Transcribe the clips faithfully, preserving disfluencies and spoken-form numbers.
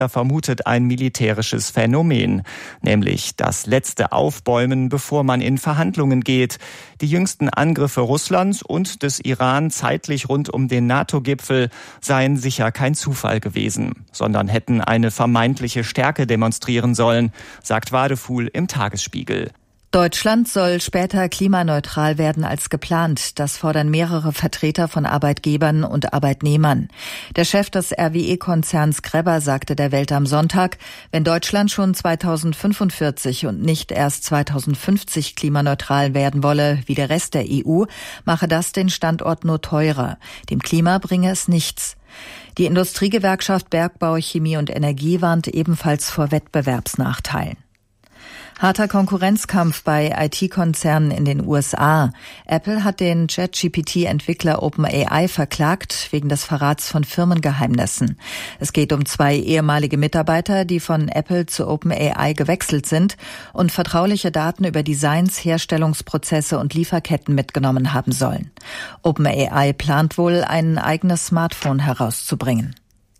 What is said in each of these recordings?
Er vermutet ein militärisches Phänomen, nämlich das letzte Aufbäumen, bevor man in Verhandlungen geht. Die jüngsten Angriffe Russlands und des Iran zeitlich rund um den NATO-Gipfel seien sicher kein Zufall gewesen, sondern hätten eine vermeintliche Stärke demonstrieren sollen, sagt Wadefuhl im Tagesspiegel. Deutschland soll später klimaneutral werden als geplant. Das fordern mehrere Vertreter von Arbeitgebern und Arbeitnehmern. Der Chef des R W E-Konzerns Grebber sagte der Welt am Sonntag, wenn Deutschland schon zweitausendfünfundvierzig und nicht erst zweitausendfünfzig klimaneutral werden wolle, wie der Rest der E U, mache das den Standort nur teurer. Dem Klima bringe es nichts. Die Industriegewerkschaft Bergbau, Chemie und Energie warnt ebenfalls vor Wettbewerbsnachteilen. Harter Konkurrenzkampf bei I T-Konzernen in den U S A. Apple hat den ChatGP T-Entwickler OpenAI verklagt wegen des Verrats von Firmengeheimnissen. Es geht um zwei ehemalige Mitarbeiter, die von Apple zu OpenAI gewechselt sind und vertrauliche Daten über Designs, Herstellungsprozesse und Lieferketten mitgenommen haben sollen. OpenAI plant wohl, ein eigenes Smartphone herauszubringen.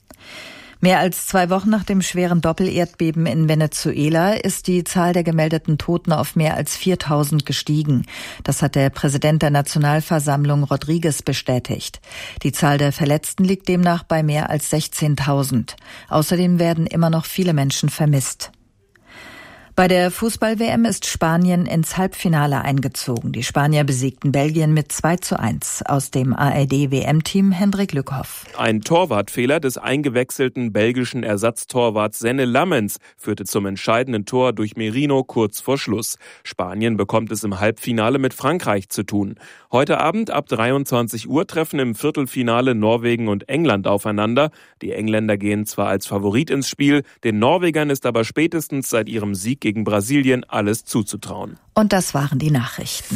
Mehr als zwei Wochen nach dem schweren Doppelerdbeben in Venezuela ist die Zahl der gemeldeten Toten auf mehr als viertausend gestiegen. Das hat der Präsident der Nationalversammlung Rodriguez bestätigt. Die Zahl der Verletzten liegt demnach bei mehr als sechzehntausend. Außerdem werden immer noch viele Menschen vermisst. Bei der Fußball-W M ist Spanien ins Halbfinale eingezogen. Die Spanier besiegten Belgien mit zwei zu eins. Aus dem A R D-W M-Team Hendrik Lückhoff. Ein Torwartfehler des eingewechselten belgischen Ersatztorwarts Senne Lammens führte zum entscheidenden Tor durch Merino kurz vor Schluss. Spanien bekommt es im Halbfinale mit Frankreich zu tun. Heute Abend ab dreiundzwanzig Uhr treffen im Viertelfinale Norwegen und England aufeinander. Die Engländer gehen zwar als Favorit ins Spiel, den Norwegern ist aber spätestens seit ihrem Sieg gegen Brasilien alles zuzutrauen. Und das waren die Nachrichten.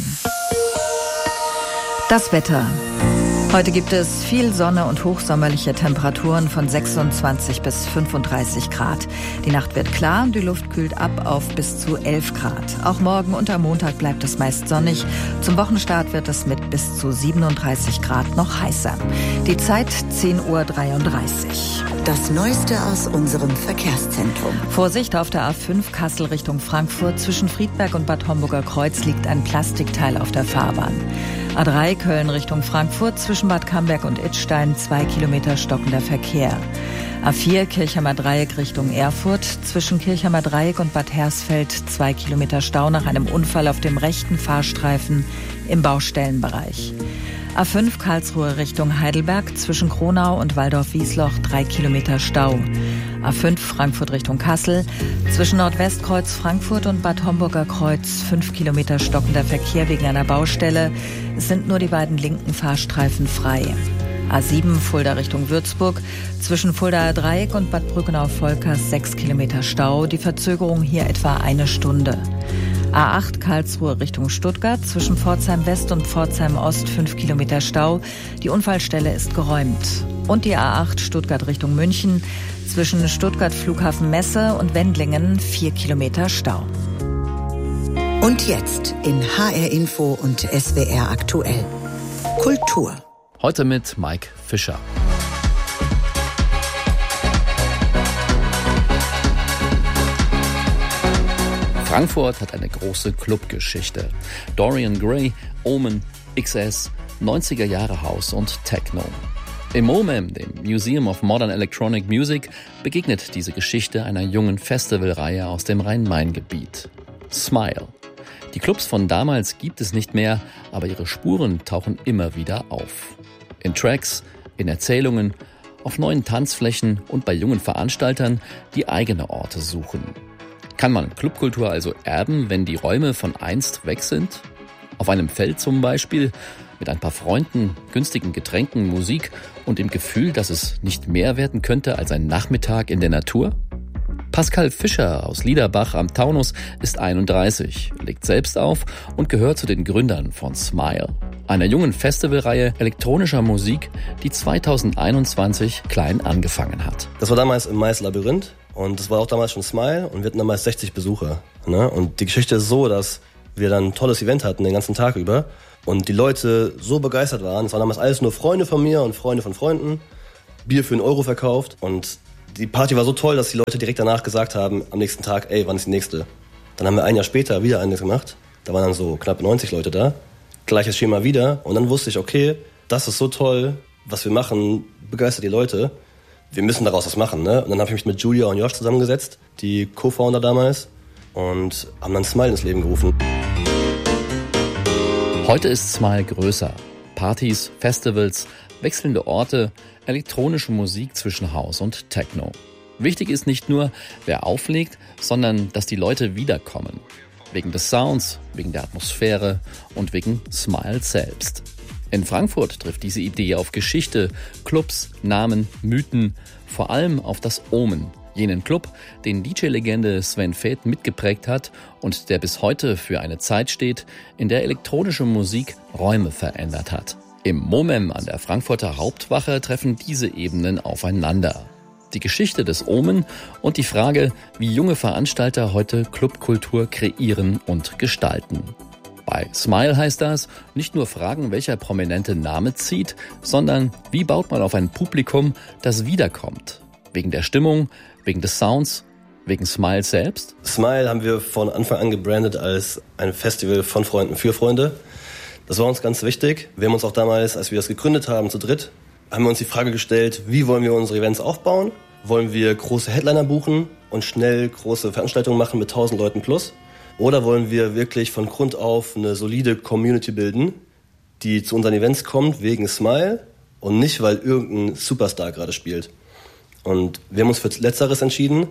Das Wetter. Heute gibt es viel Sonne und hochsommerliche Temperaturen von sechsundzwanzig bis fünfunddreißig Grad. Die Nacht wird klar und die Luft kühlt ab auf bis zu elf Grad. Auch morgen und am Montag bleibt es meist sonnig. Zum Wochenstart wird es mit bis zu siebenunddreißig Grad noch heißer. Die Zeit zehn Uhr dreiunddreißig. Das Neueste aus unserem Verkehrszentrum. Vorsicht auf der A fünf Kassel Richtung Frankfurt. Zwischen Friedberg und Bad Homburger Kreuz liegt ein Plastikteil auf der Fahrbahn. A drei Köln Richtung Frankfurt. Zwischen Bad Camberg und Idstein zwei Kilometer stockender Verkehr. A vier Kirchheimer Dreieck Richtung Erfurt. Zwischen Kirchheimer Dreieck und Bad Hersfeld zwei Kilometer Stau nach einem Unfall auf dem rechten Fahrstreifen im Baustellenbereich. A fünf Karlsruhe Richtung Heidelberg, zwischen Kronau und Waldorf-Wiesloch drei Kilometer Stau. A fünf Frankfurt Richtung Kassel, zwischen Nordwestkreuz Frankfurt und Bad Homburger Kreuz fünf Kilometer stockender Verkehr wegen einer Baustelle. Es sind nur die beiden linken Fahrstreifen frei. A sieben Fulda Richtung Würzburg, zwischen Fuldaer Dreieck und Bad Brückenau-Volkers sechs Kilometer Stau, die Verzögerung hier etwa eine Stunde. A acht Karlsruhe Richtung Stuttgart, zwischen Pforzheim West und Pforzheim Ost fünf Kilometer Stau. Die Unfallstelle ist geräumt. Und die A acht Stuttgart Richtung München, zwischen Stuttgart Flughafen Messe und Wendlingen vier Kilometer Stau. Und jetzt in H R Info und S W R aktuell. Kultur. Heute mit Mike Fischer. Frankfurt hat eine große Clubgeschichte. Dorian Gray, Omen, X S, neunziger Jahre House und Techno. Im M O M E M, dem Museum of Modern Electronic Music, begegnet diese Geschichte einer jungen Festivalreihe aus dem Rhein-Main-Gebiet. Smile. Die Clubs von damals gibt es nicht mehr, aber ihre Spuren tauchen immer wieder auf. In Tracks, in Erzählungen, auf neuen Tanzflächen und bei jungen Veranstaltern, die eigene Orte suchen. Kann man Clubkultur also erben, wenn die Räume von einst weg sind? Auf einem Feld zum Beispiel, mit ein paar Freunden, günstigen Getränken, Musik und dem Gefühl, dass es nicht mehr werden könnte als ein Nachmittag in der Natur? Pascal Fischer aus Liederbach am Taunus ist einunddreißig, legt selbst auf und gehört zu den Gründern von Smile, einer jungen Festivalreihe elektronischer Musik, die zweitausendeinundzwanzig klein angefangen hat. Das war damals im Mais-Labyrinth und das war auch damals schon Smile und wir hatten damals sechzig Besucher. Ne? Und die Geschichte ist so, dass wir dann ein tolles Event hatten den ganzen Tag über und die Leute so begeistert waren. Es waren damals alles nur Freunde von mir und Freunde von Freunden, Bier für einen Euro verkauft und Die Party war so toll, dass die Leute direkt danach gesagt haben, am nächsten Tag, ey, wann ist die nächste? Dann haben wir ein Jahr später wieder eines gemacht. Da waren dann so knapp neunzig Leute da. Gleiches Schema wieder. Und dann wusste ich, okay, das ist so toll, was wir machen, begeistert die Leute. Wir müssen daraus was machen, ne? Und dann habe ich mich mit Julia und Josh zusammengesetzt, die Co-Founder damals, und haben dann Smile ins Leben gerufen. Heute ist Smile größer. Partys, Festivals, wechselnde Orte, elektronische Musik zwischen House und Techno. Wichtig ist nicht nur, wer auflegt, sondern dass die Leute wiederkommen. Wegen des Sounds, wegen der Atmosphäre und wegen Smile selbst. In Frankfurt trifft diese Idee auf Geschichte, Clubs, Namen, Mythen, vor allem auf das Omen, jenen Club, den D J-Legende Sven Väth mitgeprägt hat und der bis heute für eine Zeit steht, in der elektronische Musik Räume verändert hat. Im MOMEM an der Frankfurter Hauptwache treffen diese Ebenen aufeinander. Die Geschichte des Omen und die Frage, wie junge Veranstalter heute Clubkultur kreieren und gestalten. Bei Smile heißt das, nicht nur fragen, welcher prominente Name zieht, sondern wie baut man auf ein Publikum, das wiederkommt. Wegen der Stimmung, wegen des Sounds, wegen Smile selbst? Smile haben wir von Anfang an gebrandet als ein Festival von Freunden für Freunde. Das war uns ganz wichtig. Wir haben uns auch damals, als wir das gegründet haben, zu dritt, haben wir uns die Frage gestellt, wie wollen wir unsere Events aufbauen? Wollen wir große Headliner buchen und schnell große Veranstaltungen machen mit tausend Leuten plus? Oder wollen wir wirklich von Grund auf eine solide Community bilden, die zu unseren Events kommt wegen Smile und nicht, weil irgendein Superstar gerade spielt? Und wir haben uns für Letzteres entschieden.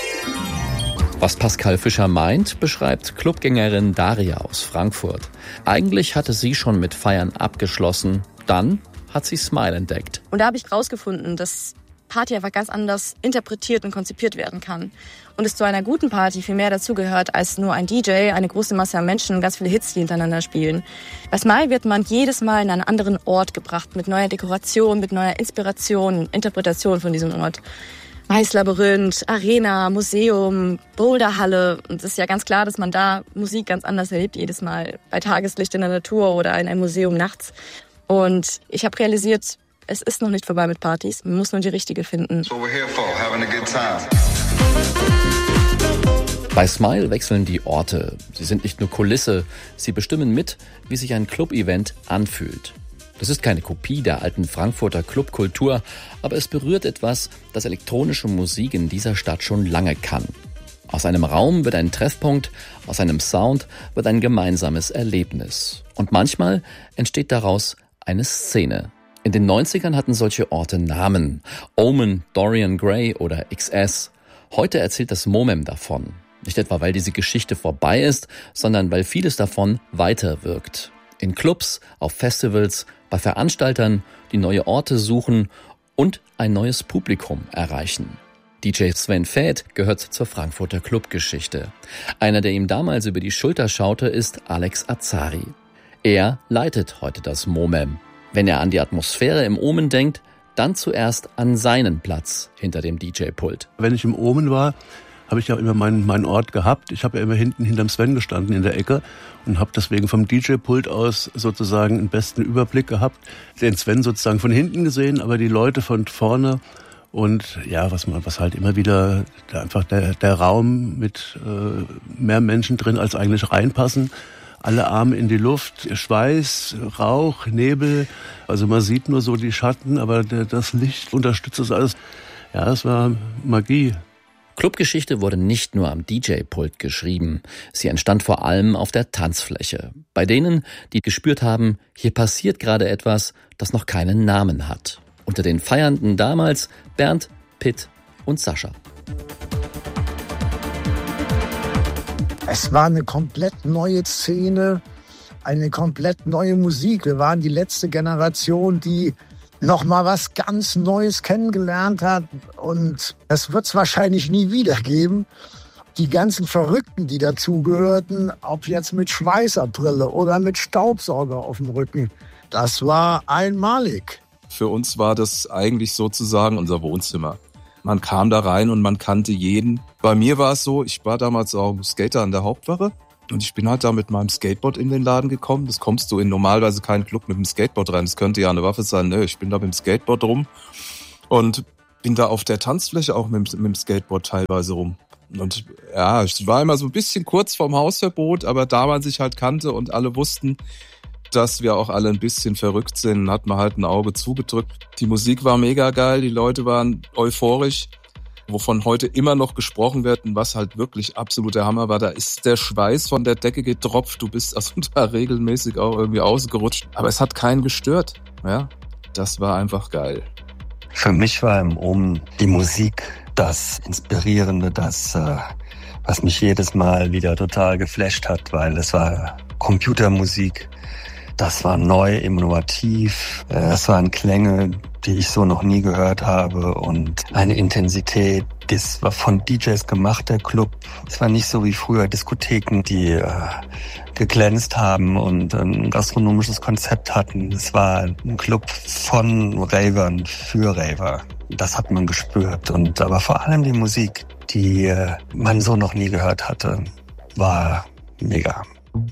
Was Pascal Fischer meint, beschreibt Clubgängerin Daria aus Frankfurt. Eigentlich hatte sie schon mit Feiern abgeschlossen, dann hat sie Smile entdeckt. Und da habe ich rausgefunden, dass Party einfach ganz anders interpretiert und konzipiert werden kann. Und es zu einer guten Party viel mehr dazugehört als nur ein D J, eine große Masse an Menschen und ganz viele Hits, die hintereinander spielen. Bei Smile wird man jedes Mal in einen anderen Ort gebracht, mit neuer Dekoration, mit neuer Inspiration, Interpretation von diesem Ort. Maislabyrinth, Arena, Museum, Boulderhalle. Und es ist ja ganz klar, dass man da Musik ganz anders erlebt jedes Mal. Bei Tageslicht in der Natur oder in einem Museum nachts. Und ich habe realisiert, es ist noch nicht vorbei mit Partys. Man muss nur die richtige finden. So we're here for, having a good time. Bei Smile wechseln die Orte. Sie sind nicht nur Kulisse, sie bestimmen mit, wie sich ein Club-Event anfühlt. Das ist keine Kopie der alten Frankfurter Clubkultur, aber es berührt etwas, das elektronische Musik in dieser Stadt schon lange kann. Aus einem Raum wird ein Treffpunkt, aus einem Sound wird ein gemeinsames Erlebnis. Und manchmal entsteht daraus eine Szene. In den neunzigern hatten solche Orte Namen. Omen, Dorian Gray oder X S. Heute erzählt das MOMEM davon. Nicht etwa, weil diese Geschichte vorbei ist, sondern weil vieles davon weiterwirkt. In Clubs, auf Festivals, bei Veranstaltern, die neue Orte suchen und ein neues Publikum erreichen. D J Sven Väth gehört zur Frankfurter Clubgeschichte. Einer, der ihm damals über die Schulter schaute, ist Alex Azari. Er leitet heute das MOMEM. Wenn er an die Atmosphäre im Omen denkt, dann zuerst an seinen Platz hinter dem D J-Pult. Wenn ich im Omen war, habe ich ja immer meinen, meinen Ort gehabt. Ich habe ja immer hinten hinterm Sven gestanden in der Ecke und habe deswegen vom D J-Pult aus sozusagen den besten Überblick gehabt. Den Sven sozusagen von hinten gesehen, aber die Leute von vorne. Und ja, was man, was halt immer wieder einfach der, der Raum mit äh, mehr Menschen drin als eigentlich reinpassen. Alle Arme in die Luft, Schweiß, Rauch, Nebel. Also man sieht nur so die Schatten, aber der, das Licht unterstützt das alles. Ja, das war Magie. Clubgeschichte wurde nicht nur am D J-Pult geschrieben. Sie entstand vor allem auf der Tanzfläche. Bei denen, die gespürt haben, hier passiert gerade etwas, das noch keinen Namen hat. Unter den Feiernden damals Bernd, Pitt und Sascha. Es war eine komplett neue Szene, eine komplett neue Musik. Wir waren die letzte Generation, die noch mal was ganz Neues kennengelernt hat. Und das wird es wahrscheinlich nie wieder geben. Die ganzen Verrückten, die dazugehörten, ob jetzt mit Schweißerbrille oder mit Staubsauger auf dem Rücken, das war einmalig. Für uns war das eigentlich sozusagen unser Wohnzimmer. Man kam da rein und man kannte jeden. Bei mir war es so, ich war damals auch Skater an der Hauptwache und ich bin halt da mit meinem Skateboard in den Laden gekommen. Das kommst du in normalerweise keinen Club mit dem Skateboard rein. Das könnte ja eine Waffe sein. Nö, ich bin da mit dem Skateboard rum und bin da auf der Tanzfläche auch mit, mit dem Skateboard teilweise rum. Und ja, ich war immer so ein bisschen kurz vorm Hausverbot, aber da man sich halt kannte und alle wussten, dass wir auch alle ein bisschen verrückt sind, hat man halt ein Auge zugedrückt. Die Musik war mega geil, die Leute waren euphorisch, wovon heute immer noch gesprochen wird und was halt wirklich absolut der Hammer war. Da ist der Schweiß von der Decke getropft, du bist also da regelmäßig auch irgendwie ausgerutscht. Aber es hat keinen gestört, ja. Das war einfach geil. Für mich war im Omen die Musik das Inspirierende, das, äh, was mich jedes Mal wieder total geflasht hat, weil es war Computermusik, das war neu, innovativ, äh, es waren Klänge, die ich so noch nie gehört habe und eine Intensität, das war von D Js gemacht, der Club. Es war nicht so wie früher Diskotheken, die äh, geglänzt haben und ein gastronomisches Konzept hatten. Es war ein Club von Ravern für Raver. Das hat man gespürt. Und aber vor allem die Musik, die äh, man so noch nie gehört hatte, war mega.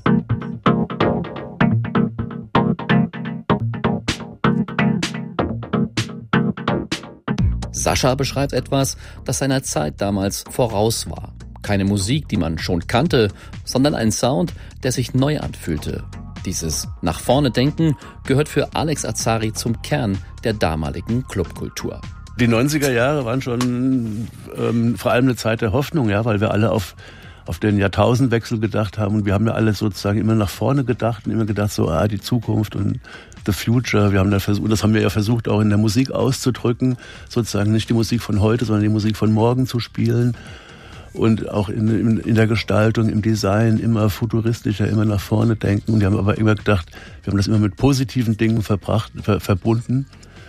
Sascha beschreibt etwas, das seiner Zeit damals voraus war. Keine Musik, die man schon kannte, sondern ein Sound, der sich neu anfühlte. Dieses nach vorne Denken gehört für Alex Azari zum Kern der damaligen Clubkultur. Die neunziger Jahre waren schon ähm, vor allem eine Zeit der Hoffnung, ja, weil wir alle auf auf den Jahrtausendwechsel gedacht haben und wir haben ja alle sozusagen immer nach vorne gedacht und immer gedacht so, ah, die Zukunft und the future. Wir haben da versucht, das haben wir ja versucht auch in der Musik auszudrücken, sozusagen nicht die Musik von heute, sondern die Musik von morgen zu spielen und auch in, in, in der Gestaltung, im Design immer futuristischer, immer nach vorne denken. Und wir haben aber immer gedacht, wir haben das immer mit positiven Dingen verbracht, ver, verbunden.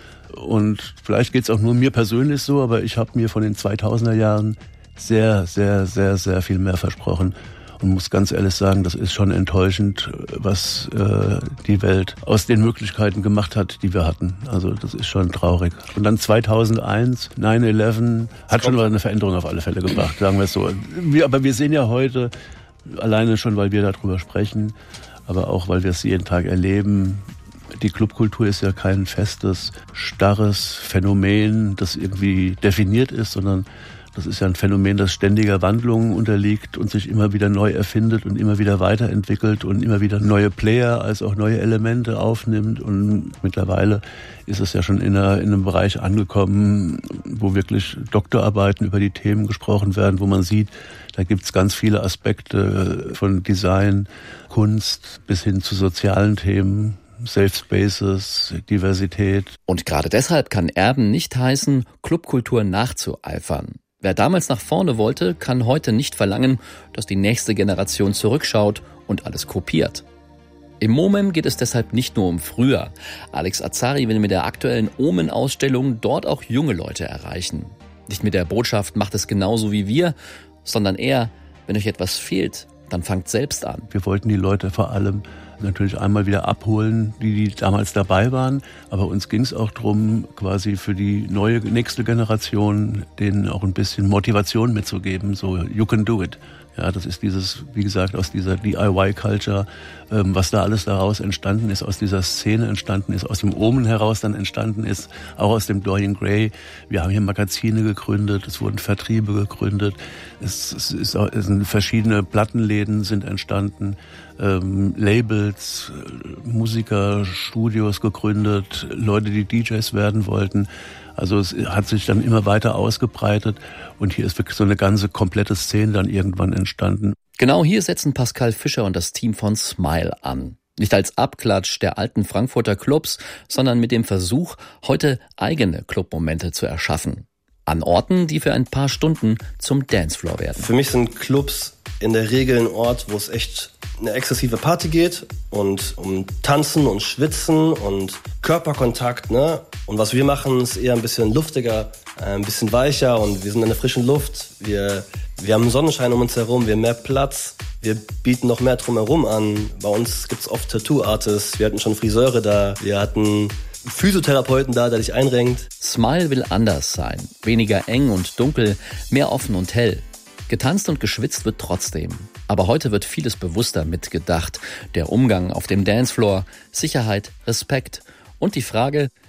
Und vielleicht geht's auch nur mir persönlich so, aber ich habe mir von den zweitausender Jahren sehr, sehr, sehr, sehr viel mehr versprochen und muss ganz ehrlich sagen, das ist schon enttäuschend, was äh, die Welt aus den Möglichkeiten gemacht hat, die wir hatten. Also das ist schon traurig. Und dann zweitausendeins, neun elf, hat schon mal eine Veränderung auf alle Fälle gebracht, sagen wir es so. Wir, aber wir sehen ja heute, alleine schon, weil wir darüber sprechen, aber auch, weil wir es jeden Tag erleben, die Clubkultur ist ja kein festes, starres Phänomen, das irgendwie definiert ist, sondern das ist ja ein Phänomen, das ständiger Wandlungen unterliegt und sich immer wieder neu erfindet und immer wieder weiterentwickelt und immer wieder neue Player als auch neue Elemente aufnimmt. Und mittlerweile ist es ja schon in, einer, in einem Bereich angekommen, wo wirklich Doktorarbeiten über die Themen gesprochen werden, wo man sieht, da gibt es ganz viele Aspekte von Design, Kunst bis hin zu sozialen Themen. Safe Spaces, Diversität. Und gerade deshalb kann Erben nicht heißen, Clubkultur nachzueifern. Wer damals nach vorne wollte, kann heute nicht verlangen, dass die nächste Generation zurückschaut und alles kopiert. Im MOMEM geht es deshalb nicht nur um früher. Alex Azari will mit der aktuellen Omen-Ausstellung dort auch junge Leute erreichen. Nicht mit der Botschaft, macht es genauso wie wir, sondern eher, wenn euch etwas fehlt, dann fangt selbst an. Wir wollten die Leute vor allem natürlich einmal wieder abholen, die, die damals dabei waren. Aber uns ging es auch darum, quasi für die neue, nächste Generation denen auch ein bisschen Motivation mitzugeben. So, you can do it. Ja, das ist dieses, wie gesagt, aus dieser D I Y-Culture, ähm, was da alles daraus entstanden ist, aus dieser Szene entstanden ist, aus dem Omen heraus dann entstanden ist, auch aus dem Dorian Gray. Wir haben hier Magazine gegründet, es wurden Vertriebe gegründet, es, es, ist, es sind verschiedene Plattenläden sind entstanden, ähm, Labels, Musiker, Studios gegründet, Leute, die D Js werden wollten. Also es hat sich dann immer weiter ausgebreitet und hier ist wirklich so eine ganze komplette Szene dann irgendwann entstanden. Genau hier setzen Pascal Fischer und das Team von Smile an. Nicht als Abklatsch der alten Frankfurter Clubs, sondern mit dem Versuch, heute eigene Clubmomente zu erschaffen. An Orten, die für ein paar Stunden zum Dancefloor werden. Für mich sind Clubs in der Regel ein Ort, wo es echt eine exzessive Party geht und um Tanzen und Schwitzen und Körperkontakt, ne? Und was wir machen, ist eher ein bisschen luftiger, ein bisschen weicher und wir sind in der frischen Luft. Wir, wir haben Sonnenschein um uns herum, wir haben mehr Platz, wir bieten noch mehr drumherum an. Bei uns gibt's oft Tattoo-Artists, wir hatten schon Friseure da, wir hatten Physiotherapeuten da, der dich einrenkt. Smile will anders sein, weniger eng und dunkel, mehr offen und hell. Getanzt und geschwitzt wird trotzdem. Aber heute wird vieles bewusster mitgedacht. Der Umgang auf dem Dancefloor, Sicherheit, Respekt und die Frage,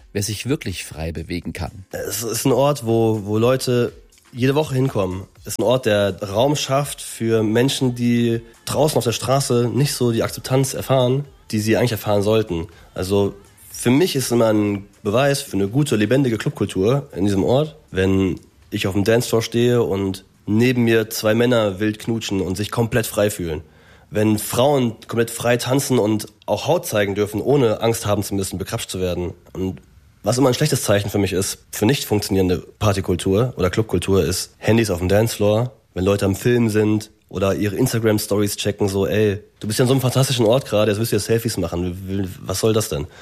wer sich wirklich frei bewegen kann. Es ist ein Ort, wo, wo Leute jede Woche hinkommen. Es ist ein Ort, der Raum schafft für Menschen, die draußen auf der Straße nicht so die Akzeptanz erfahren, die sie eigentlich erfahren sollten. Also für mich ist immer ein Beweis für eine gute, lebendige Clubkultur in diesem Ort, wenn ich auf dem Dancefloor stehe und neben mir zwei Männer wild knutschen und sich komplett frei fühlen. Wenn Frauen komplett frei tanzen und auch Haut zeigen dürfen, ohne Angst haben zu müssen, bekrapscht zu werden. Und was immer ein schlechtes Zeichen für mich ist, für nicht funktionierende Partykultur oder Clubkultur, ist Handys auf dem Dancefloor, wenn Leute am Filmen sind oder ihre Instagram-Stories checken, so, ey, du bist ja an so einem fantastischen Ort gerade, jetzt willst du ja Selfies machen, was soll das denn?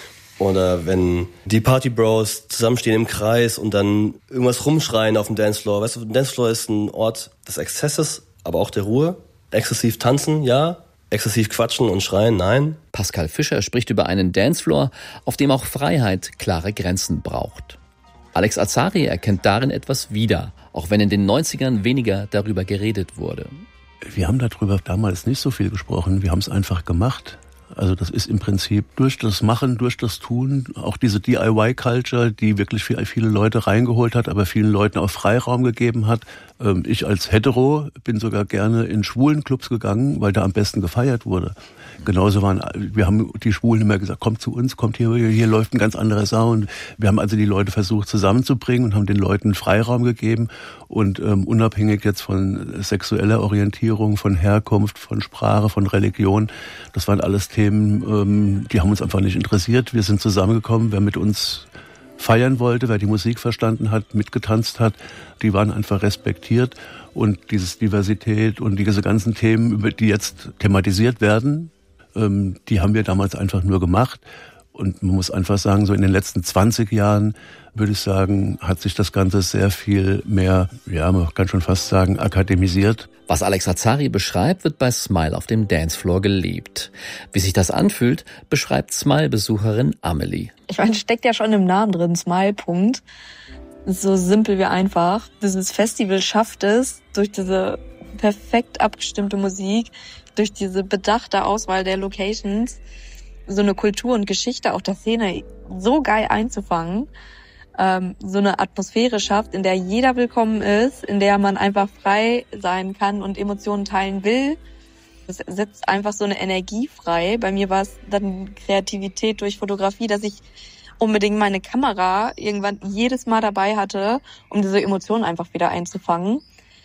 Oder wenn die Party-Bros zusammenstehen im Kreis und dann irgendwas rumschreien auf dem Dancefloor. Weißt du, Dancefloor ist ein Ort des Exzesses, aber auch der Ruhe. Exzessiv tanzen, ja. Exzessiv quatschen und schreien, nein. Pascal Fischer spricht über einen Dancefloor, auf dem auch Freiheit klare Grenzen braucht. Alex Azari erkennt darin etwas wieder, auch wenn in den neunzigern weniger darüber geredet wurde. Wir haben darüber damals nicht so viel gesprochen, wir haben es einfach gemacht. Also das ist im Prinzip durch das Machen, durch das Tun, auch diese D I Y-Culture, die wirklich viele Leute reingeholt hat, aber vielen Leuten auch Freiraum gegeben hat. Ich als Hetero bin sogar gerne in schwulen Clubs gegangen, weil da am besten gefeiert wurde. Genauso waren, wir haben die Schwulen immer gesagt, kommt zu uns, kommt hier, hier läuft ein ganz anderer Sound. Wir haben also die Leute versucht zusammenzubringen und haben den Leuten Freiraum gegeben und ähm, unabhängig jetzt von sexueller Orientierung, von Herkunft, von Sprache, von Religion, das waren alles Themen, ähm, die haben uns einfach nicht interessiert. Wir sind zusammengekommen, wer mit uns feiern wollte, wer die Musik verstanden hat, mitgetanzt hat, die waren einfach respektiert. Und diese Diversität und diese ganzen Themen, über die jetzt thematisiert werden, ähm, die haben wir damals einfach nur gemacht. Und man muss einfach sagen, so in den letzten zwanzig Jahren, würde ich sagen, hat sich das Ganze sehr viel mehr, ja, man kann schon fast sagen, akademisiert. Was Alex Azari beschreibt, wird bei Smile auf dem Dancefloor gelebt. Wie sich das anfühlt, beschreibt Smile-Besucherin Amelie. Ich meine, steckt ja schon im Namen drin, Smile, Punkt. So simpel wie einfach. Dieses Festival schafft es, durch diese perfekt abgestimmte Musik, durch diese bedachte Auswahl der Locations, so eine Kultur und Geschichte auch der Szene so geil einzufangen, ähm, so eine Atmosphäre schafft, in der jeder willkommen ist, in der man einfach frei sein kann und Emotionen teilen will. Das setzt einfach so eine Energie frei. Bei mir war es dann Kreativität durch Fotografie, dass ich unbedingt meine Kamera irgendwann jedes Mal dabei hatte, um diese Emotionen einfach wieder einzufangen.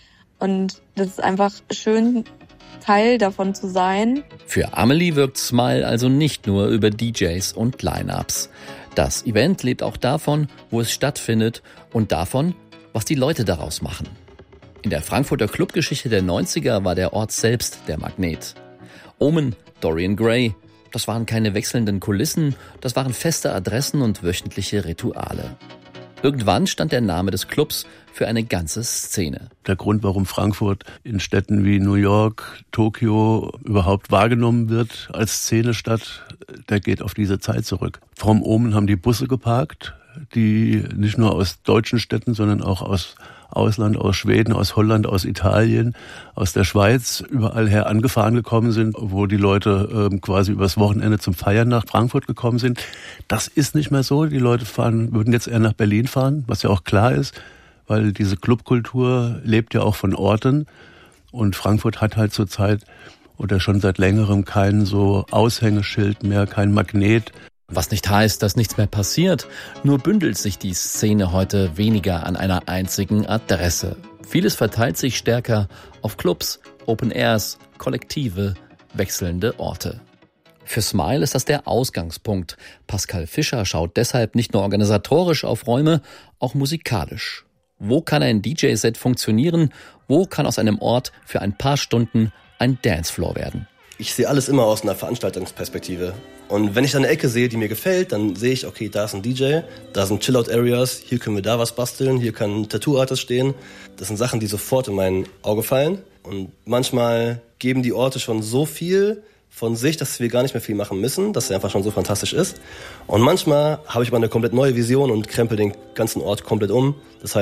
Und das ist einfach schön, Teil davon zu sein. Für Amelie wirkt Smile also nicht nur über D Js und Line-Ups. Das Event lebt auch davon, wo es stattfindet und davon, was die Leute daraus machen. In der Frankfurter Clubgeschichte der neunziger war der Ort selbst der Magnet. Omen, Dorian Gray, das waren keine wechselnden Kulissen, das waren feste Adressen und wöchentliche Rituale. Irgendwann stand der Name des Clubs für eine ganze Szene. Der Grund, warum Frankfurt in Städten wie New York, Tokio überhaupt wahrgenommen wird als Szenestadt, der geht auf diese Zeit zurück. Vorm Omen haben die Busse geparkt, die nicht nur aus deutschen Städten, sondern auch aus Ausland, aus Schweden, aus Holland, aus Italien, aus der Schweiz, überall her angefahren gekommen sind, wo die Leute äh, quasi übers Wochenende zum Feiern nach Frankfurt gekommen sind. Das ist nicht mehr so. Die Leute fahren, würden jetzt eher nach Berlin fahren, was ja auch klar ist, weil diese Clubkultur lebt ja auch von Orten. Und Frankfurt hat halt zurzeit oder schon seit längerem kein so Aushängeschild mehr, kein Magnet. Was nicht heißt, dass nichts mehr passiert, nur bündelt sich die Szene heute weniger an einer einzigen Adresse. Vieles verteilt sich stärker auf Clubs, Open Airs, Kollektive, wechselnde Orte. Für Smile ist das der Ausgangspunkt. Pascal Fischer schaut deshalb nicht nur organisatorisch auf Räume, auch musikalisch. Wo kann ein D J-Set funktionieren? Wo kann aus einem Ort für ein paar Stunden ein Dancefloor werden? Ich sehe alles immer aus einer Veranstaltungsperspektive. Und wenn ich da eine Ecke sehe, die mir gefällt, dann sehe ich, okay, da ist ein D J, da sind Chill-Out-Areas, hier können wir da was basteln, hier kann ein Tattoo-Artist stehen. Das sind Sachen, die sofort in mein Auge fallen. Und manchmal geben die Orte schon so viel von sich, dass wir gar nicht mehr viel machen müssen, dass er einfach schon so fantastisch ist. Und manchmal habe ich aber eine komplett neue Vision und krempel den ganzen Ort komplett um. Das heißt,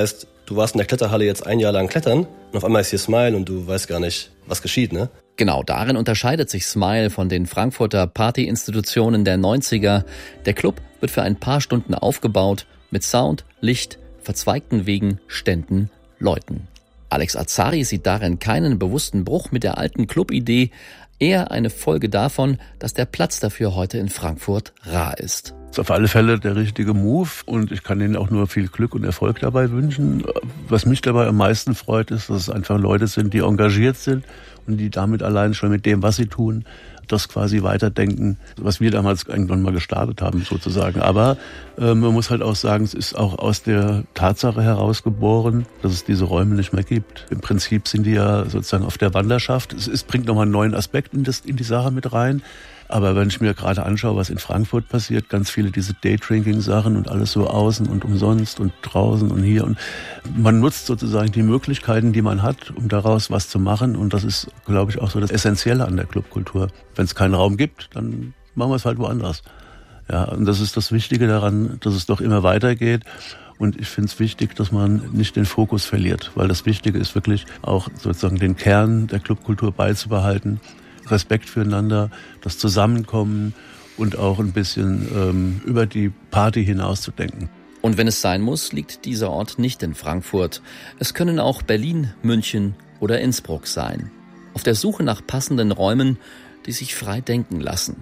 du warst in der Kletterhalle jetzt ein Jahr lang klettern und auf einmal ist hier Smile und du weißt gar nicht, was geschieht, ne? Genau, darin unterscheidet sich Smile von den Frankfurter Partyinstitutionen der neunziger. Der Club wird für ein paar Stunden aufgebaut mit Sound, Licht, verzweigten Wegen, Ständen, Leuten. Alex Azari sieht darin keinen bewussten Bruch mit der alten Club-Idee, eher eine Folge davon, dass der Platz dafür heute in Frankfurt rar ist. Das ist auf alle Fälle der richtige Move und ich kann Ihnen auch nur viel Glück und Erfolg dabei wünschen. Was mich dabei am meisten freut, ist, dass es einfach Leute sind, die engagiert sind und die damit allein schon mit dem, was sie tun, das quasi weiterdenken, was wir damals irgendwann mal gestartet haben sozusagen. Aber äh, man muss halt auch sagen, es ist auch aus der Tatsache heraus geboren, dass es diese Räume nicht mehr gibt. Im Prinzip sind die ja sozusagen auf der Wanderschaft. Es, es bringt nochmal einen neuen Aspekt in, das, in die Sache mit rein. Aber wenn ich mir gerade anschaue, was in Frankfurt passiert, ganz viele diese Daydrinking-Sachen und alles so außen und umsonst und draußen und hier. Und man nutzt sozusagen die Möglichkeiten, die man hat, um daraus was zu machen. Und das ist, glaube ich, auch so das Essentielle an der Clubkultur. Wenn es keinen Raum gibt, dann machen wir es halt woanders. Ja, und das ist das Wichtige daran, dass es doch immer weitergeht. Und ich finde es wichtig, dass man nicht den Fokus verliert. Weil das Wichtige ist wirklich auch sozusagen den Kern der Clubkultur beizubehalten. Respekt füreinander, das Zusammenkommen und auch ein bisschen ähm, über die Party hinaus zu denken. Und wenn es sein muss, liegt dieser Ort nicht in Frankfurt. Es können auch Berlin, München oder Innsbruck sein. Auf der Suche nach passenden Räumen, die sich frei denken lassen.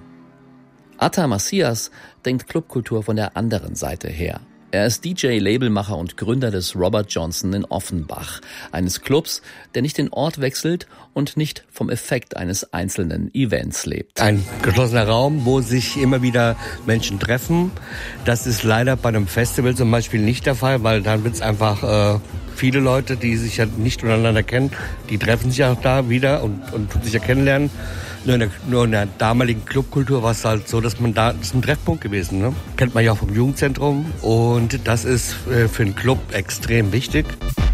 Atta Macias denkt Clubkultur von der anderen Seite her. Er ist D J, Labelmacher und Gründer des Robert Johnson in Offenbach, eines Clubs, der nicht den Ort wechselt und nicht vom Effekt eines einzelnen Events lebt. Ein geschlossener Raum, wo sich immer wieder Menschen treffen. Das ist leider bei einem Festival zum Beispiel nicht der Fall, weil dann wird es einfach äh, viele Leute, die sich ja nicht untereinander kennen, die treffen sich auch da wieder und, und tun sich ja kennenlernen. Nur in, der, nur in der damaligen Clubkultur war es halt so, dass man da, das ist ein Treffpunkt gewesen, ne? Kennt man ja auch vom Jugendzentrum und das ist äh, für einen Club extrem wichtig.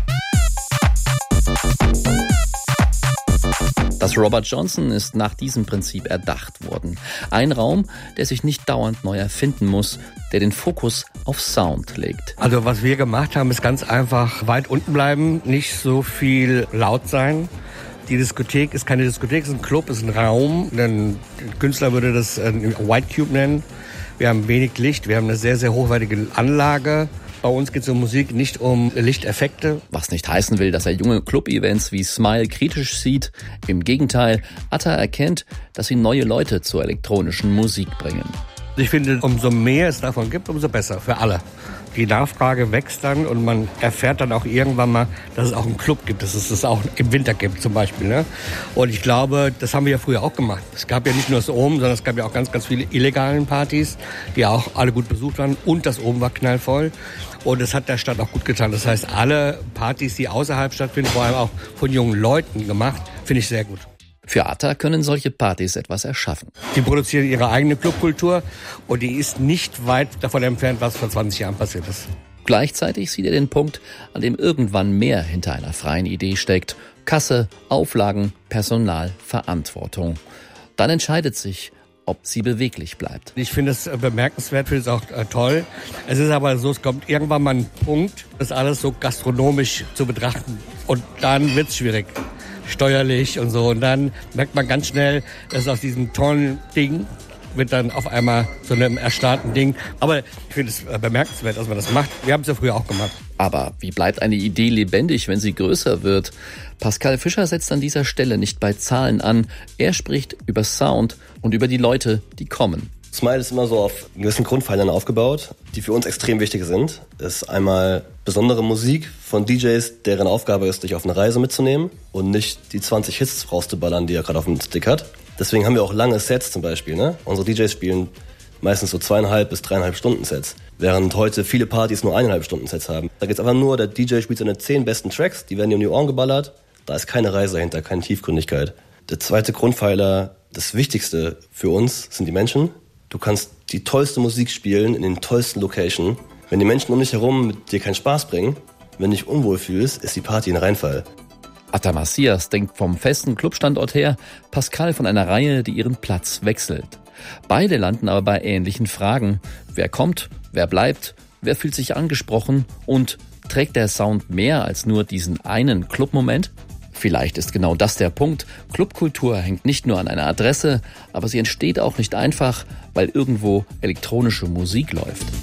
Das Robert Johnson ist nach diesem Prinzip erdacht worden. Ein Raum, der sich nicht dauernd neu erfinden muss, der den Fokus auf Sound legt. Also was wir gemacht haben, ist ganz einfach weit unten bleiben, nicht so viel laut sein. Die Diskothek ist keine Diskothek, es ist ein Club, es ist ein Raum. Ein Künstler würde das ein White Cube nennen. Wir haben wenig Licht, wir haben eine sehr, sehr hochwertige Anlage. Bei uns geht es um Musik, nicht um Lichteffekte. Was nicht heißen will, dass er junge Club-Events wie Smile kritisch sieht. Im Gegenteil, Atta erkennt, dass sie neue Leute zur elektronischen Musik bringen. Ich finde, umso mehr es davon gibt, umso besser für alle. Die Nachfrage wächst dann und man erfährt dann auch irgendwann mal, dass es auch einen Club gibt, dass es das auch im Winter gibt zum Beispiel. Ne? Und ich glaube, das haben wir ja früher auch gemacht. Es gab ja nicht nur das Oben, sondern es gab ja auch ganz, ganz viele illegalen Partys, die auch alle gut besucht waren. Und das Oben war knallvoll. Und es hat der Stadt auch gut getan. Das heißt, alle Partys, die außerhalb stattfinden, vor allem auch von jungen Leuten gemacht, finde ich sehr gut. Für Atta können solche Partys etwas erschaffen. Die produzieren ihre eigene Clubkultur und die ist nicht weit davon entfernt, was vor zwanzig Jahren passiert ist. Gleichzeitig sieht er den Punkt, an dem irgendwann mehr hinter einer freien Idee steckt. Kasse, Auflagen, Personal, Verantwortung. Dann entscheidet sich, ob sie beweglich bleibt. Ich finde es bemerkenswert, finde es auch äh, toll. Es ist aber so, es kommt irgendwann mal ein Punkt, das alles so gastronomisch zu betrachten. Und dann wird es schwierig. Steuerlich und so. Und dann merkt man ganz schnell, dass aus diesem tollen Ding wird dann auf einmal so einem erstarrten Ding. Aber ich finde es bemerkenswert, dass man das macht. Wir haben es ja früher auch gemacht. Aber wie bleibt eine Idee lebendig, wenn sie größer wird? Pascal Fischer setzt an dieser Stelle nicht bei Zahlen an. Er spricht über Sound und über die Leute, die kommen. Smile ist immer so auf gewissen Grundpfeilern aufgebaut, die für uns extrem wichtig sind. Das ist einmal besondere Musik von D Js, deren Aufgabe ist, dich auf eine Reise mitzunehmen und nicht die zwanzig Hits rauszuballern, die er gerade auf dem Stick hat. Deswegen haben wir auch lange Sets zum Beispiel. Ne? Unsere D Js spielen meistens so zweieinhalb bis dreieinhalb Stunden Sets, während heute viele Partys nur eineinhalb Stunden Sets haben. Da geht's einfach nur, der D J spielt seine zehn besten Tracks, die werden dir um die Ohren geballert. Da ist keine Reise dahinter, keine Tiefgründigkeit. Der zweite Grundpfeiler, das Wichtigste für uns, sind die Menschen. Du kannst die tollste Musik spielen in den tollsten Locations. Wenn die Menschen um dich herum mit dir keinen Spaß bringen, wenn du dich unwohl fühlst, ist die Party ein Reinfall. Atta Macias denkt vom festen Clubstandort her, Pascal von einer Reihe, die ihren Platz wechselt. Beide landen aber bei ähnlichen Fragen. Wer kommt, wer bleibt, wer fühlt sich angesprochen und Trägt der Sound mehr als nur diesen einen Clubmoment? Vielleicht ist genau das der Punkt. Clubkultur hängt nicht nur an einer Adresse, aber sie entsteht auch nicht einfach, weil irgendwo elektronische Musik läuft.